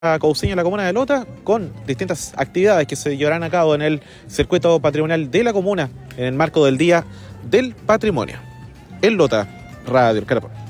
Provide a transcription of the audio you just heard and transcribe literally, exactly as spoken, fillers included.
Cousiño, en la comuna de Lota, con distintas actividades que se llevarán a cabo en el circuito patrimonial de la comuna en el marco del Día del Patrimonio. En Lota, Radio El Carapón.